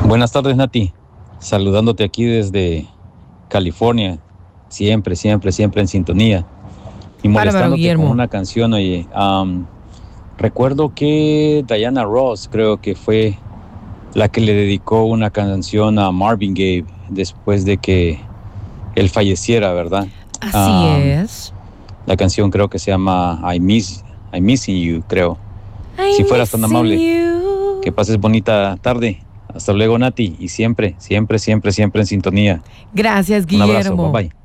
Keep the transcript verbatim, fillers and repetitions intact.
Buenas tardes, Nati. Saludándote aquí desde California. Siempre, siempre, siempre en sintonía. Y molestándote Guillermo. con una canción, oye. Um, recuerdo que Diana Ross creo que fue la que le dedicó una canción a Marvin Gaye después de que él falleciera, ¿verdad? Así Um, es. La canción creo que se llama I Miss, I Missing You, creo. I Si fueras tan amable, you. que pases bonita tarde. Hasta luego, Nati. Y siempre, siempre, siempre, siempre en sintonía. Gracias, Un abrazo. Guillermo. Bye bye.